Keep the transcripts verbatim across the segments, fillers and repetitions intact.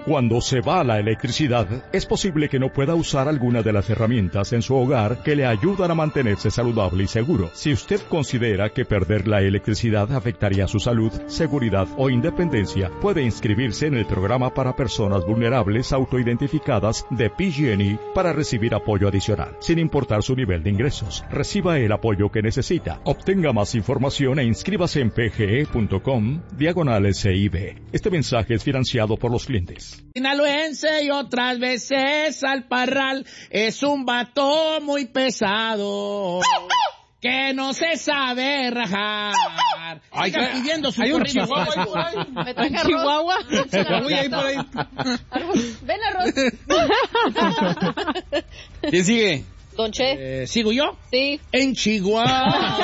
Cuando se va la electricidad, es posible que no pueda usar alguna de las herramientas en su hogar que le ayudan a mantenerse saludable y seguro. Si usted considera que perder la electricidad afectaría su salud, seguridad o independencia, puede inscribirse en el programa para personas vulnerables autoidentificadas de P G and E para recibir apoyo adicional, sin importar su nivel de ingresos. Reciba el apoyo que necesita. Obtenga más información e inscríbase en pge.com diagonal S I B. Este mensaje es financiado por los clientes. Sinaloense y otras veces al parral es un vato muy pesado que no se sabe rajar. Ay, Sigan ¿qué? pidiendo su Hay un corrido. chihuahua ahí por ahí. Me traje ¿Un arroz. chihuahua? Uy, ahí por ahí. Ven, arroz. ¿Quién sigue? Don Che. Eh, ¿Sigo yo? Sí. En Chihuahua.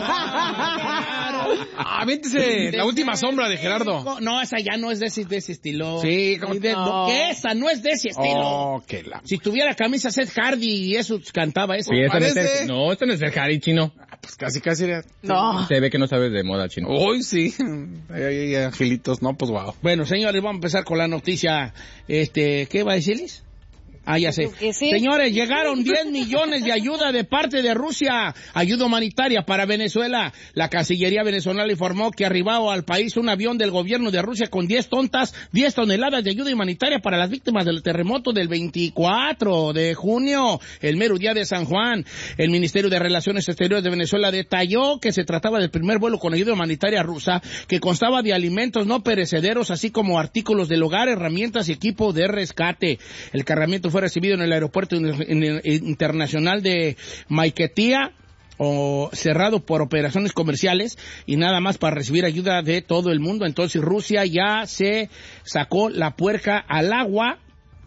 Ah, véntese, la última sombra de Gerardo. No, esa ya no es de ese, de ese estilo. Sí, como- de, no, no. que esa no es de ese estilo. Oh, que la... Si tuviera camisa Seth Hardy y eso cantaba eso. Sí, esta no es Parece. el- no, esta no es el Harry chino. Ah, pues casi, casi era... No. Se ve que no sabes de moda chino. Hoy sí. Ay, ay, ay, angelitos, no, pues wow. Bueno, señores, vamos a empezar con la noticia. Este, ¿qué va a decirles? Ah, ya sé. Que sí. Señores, llegaron diez millones de ayuda de parte de Rusia, ayuda humanitaria para Venezuela. La Cancillería venezolana informó que arribó al país un avión del gobierno de Rusia con diez tontas, diez toneladas de ayuda humanitaria para las víctimas del terremoto del veinticuatro de junio, el mero día de San Juan. El Ministerio de Relaciones Exteriores de Venezuela detalló que se trataba del primer vuelo con ayuda humanitaria rusa, que constaba de alimentos no perecederos, así como artículos del hogar, herramientas y equipo de rescate. El cargamento fue recibido en el aeropuerto internacional de Maiquetía, o cerrado por operaciones comerciales, y nada más para recibir ayuda de todo el mundo. Entonces Rusia ya se sacó la puerca al agua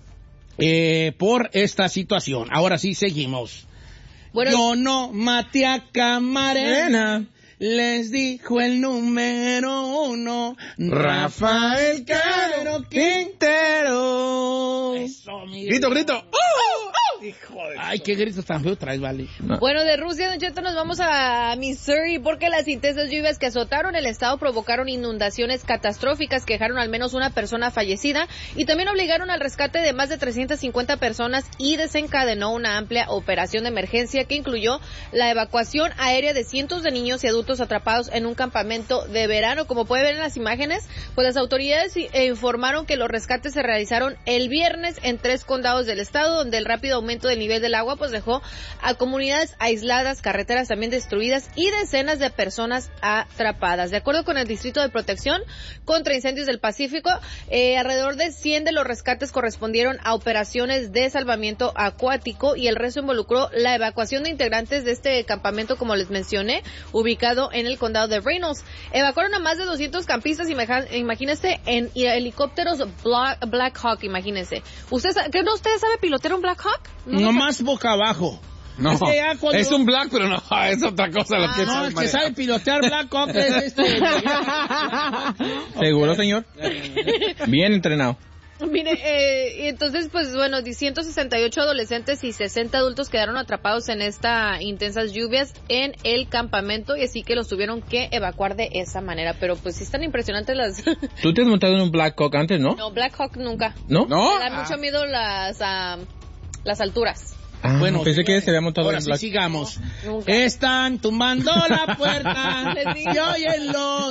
eh, por esta situación. Ahora sí, seguimos. Bueno, Yo no maté a Camarena, les dijo el número uno, Rafael Caro Quintero. Eso, mire. Grito, grito. Ay, qué gritos tan feos traes, vale. Bueno, de Rusia, Don Cheto, nos vamos a Missouri porque las intensas lluvias que azotaron el estado provocaron inundaciones catastróficas que dejaron al menos una persona fallecida y también obligaron al rescate de más de trescientas cincuenta personas y desencadenó una amplia operación de emergencia que incluyó la evacuación aérea de cientos de niños y adultos atrapados en un campamento de verano. Como puede ver en las imágenes, pues las autoridades informaron que los rescates se realizaron el viernes en tres condados del estado, donde el rápido aumento del nivel del agua pues dejó a comunidades aisladas, carreteras también destruidas y decenas de personas atrapadas. De acuerdo con el Distrito de Protección contra Incendios del Pacífico, eh, alrededor de cien de los rescates correspondieron a operaciones de salvamiento acuático y el resto involucró la evacuación de integrantes de este campamento, como les mencioné, ubicado en el condado de Reynolds. Evacuaron a más de doscientos campistas, imagínense, en helicópteros Black, Black Hawk, imagínense. ¿Usted sabe, ¿qué no usted sabe pilotear un Black Hawk? No, no más boca abajo. No, es, que ya cuando... es un black, pero no, es otra cosa. Ah, lo que no, sabe el que sabe pilotear Black Hawk es este. ¿Seguro, señor? Bien entrenado. Mire, eh, y entonces, pues bueno, ciento sesenta y ocho adolescentes y sesenta adultos quedaron atrapados en estas intensas lluvias en el campamento y así que los tuvieron que evacuar de esa manera. Pero pues sí están impresionantes las... ¿Tú te has montado en un Black Hawk antes, no? No, Black Hawk nunca. ¿No? No. Me da mucho Ah. miedo las, um, las alturas. Ah, Bueno, pensé que señores, se había montado ahora en sí Black sigamos. Nunca. Están tumbando la puerta Les digo. y óyenlo.